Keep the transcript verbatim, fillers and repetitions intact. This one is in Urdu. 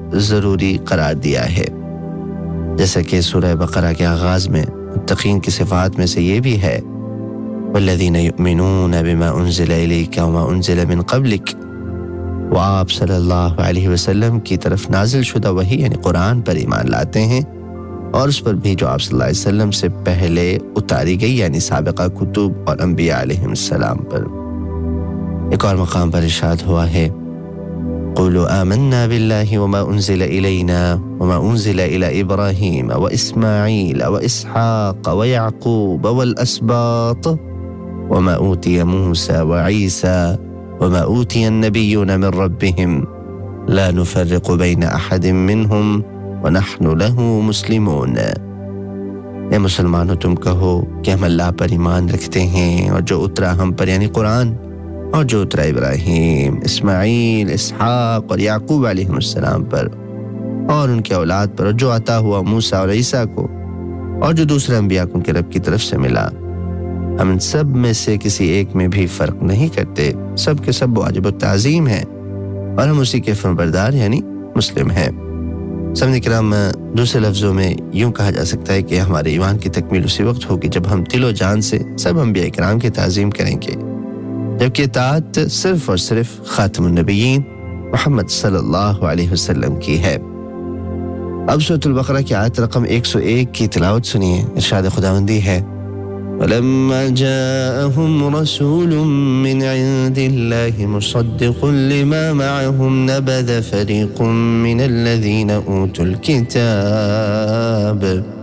ضروری قرار دیا ہے، جیسا کہ سورہ بقرہ کے آغاز میں متقین کی صفات میں سے یہ بھی ہے والذین یؤمنون بما انزل الیک وما انزل من قبلک، وہ آپ صلی اللہ علیہ وسلم کی طرف نازل شدہ وحی یعنی قرآن پر ایمان لاتے ہیں اور اس پر بھی جو آپ صلی اللہ علیہ وسلم سے پہلے اتاری گئی یعنی سابقہ کتب اور انبیاء علیہم السلام پر۔ ایک اور مقام پر ارشاد ہوا ہے قولوا آمنا باللہ وما انزل الینا وما انزل الی ابراہیم واسماعیل واسحاق ویعقوب والاسباط وما اوتی موسیٰ وعیسیٰ وما اوتی النبیون من ربهم لا نفرق بین احد منهم ونحن له مسلمون۔ اے مسلمانوں تم کہو کہ ہم اللہ پر ایمان رکھتے ہیں اور جو اترا ہم پر یعنی قرآن، اور جو اترا ابراہیم، اسماعیل، اسحاق اور یعقوب علیہ السلام پر اور ان کے اولاد پر، اور جو عطا ہوا موسیٰ اور عیسیٰ کو اور جو دوسرے انبیاء کو ان کے رب کی طرف سے ملا، ہم ان سب میں سے کسی ایک میں بھی فرق نہیں کرتے، سب کے سب واجب التعظیم ہیں اور ہم اسی کے فرمانبردار یعنی مسلم ہیں۔ سامعین کرام، دوسرے لفظوں میں یوں کہا جا سکتا ہے کہ ہمارے ایمان کی تکمیل اسی وقت ہوگی جب ہم دل و جان سے سب انبیاء کرام کی تعظیم کریں گے، جبکہ اطاعت صرف اور صرف خاتم النبیین محمد صلی اللہ علیہ وسلم کی ہے۔ اب سورۃ البقرہ کی آیت رقم ایک سو ایک کی تلاوت سنیے۔ ارشاد خداوندی ہے وَلَمَّا جَاءَهُمْ رَسُولٌ مِّنْ عِندِ اللَّهِ مُصَدِّقٌ لِّمَا مَعَهُمْ نَبَذَ فَرِيقٌ مِّنَ الَّذِينَ أُوتُوا الْكِتَابَ